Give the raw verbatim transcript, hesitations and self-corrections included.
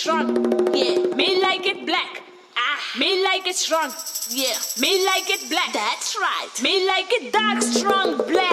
strong, yeah. Me like it black, ah. Me like it strong, yeah. Me like it black, that's right. Me like it dark, strong, black.